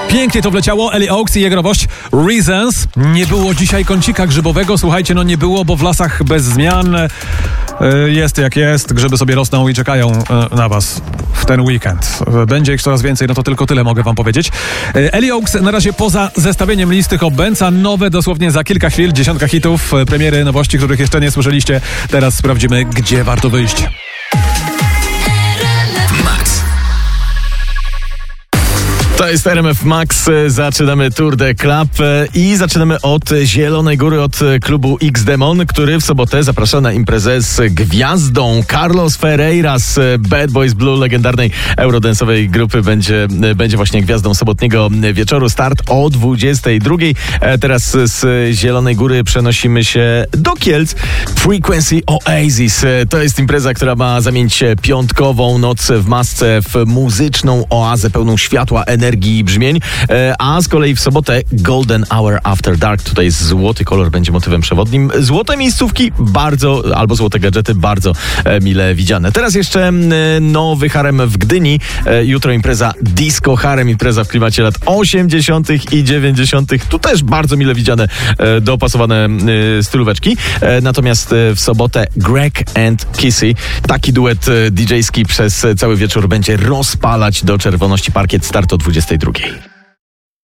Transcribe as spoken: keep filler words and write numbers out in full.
Pięknie to wleciało. Ellie Oaks i jego nowość Reasons. Nie było dzisiaj kącika grzybowego. Słuchajcie, no nie było, bo w lasach bez zmian jest jak jest. Grzyby sobie rosną i czekają na was w ten weekend. Będzie ich coraz więcej, no to tylko tyle mogę wam powiedzieć. Ellie Oaks na razie poza zestawieniem listy Hot Bandsa. Nowe dosłownie za kilka chwil. Dziesiątka hitów, premiery, nowości, których jeszcze nie słyszeliście. Teraz sprawdzimy, gdzie warto wyjść. To jest R M F Max, zaczynamy Tour de Club i zaczynamy od Zielonej Góry, od klubu X-Demon, który w sobotę zaprasza na imprezę z gwiazdą. Carlos Ferreira z Bad Boys Blue, legendarnej eurodance'owej grupy, będzie, będzie właśnie gwiazdą sobotniego wieczoru. Start o dwudziestej drugiej. Teraz z Zielonej Góry przenosimy się do Kielc. Frequency Oasis. To jest impreza, która ma zamienić piątkową noc w masce w muzyczną oazę pełną światła, energii i brzmień, a z kolei w sobotę Golden Hour After Dark. Tutaj złoty kolor będzie motywem przewodnim. Złote miejscówki bardzo, albo złote gadżety bardzo mile widziane. Teraz jeszcze nowy harem w Gdyni. Jutro impreza Disco Harem, impreza w klimacie lat osiemdziesiątych i dziewięćdziesiątych. Tu też bardzo mile widziane, dopasowane stylóweczki. Natomiast w sobotę Greg and Kissy. Taki duet didżejski przez cały wieczór będzie rozpalać do czerwoności parkiet. Start o dwudziestej drugiej.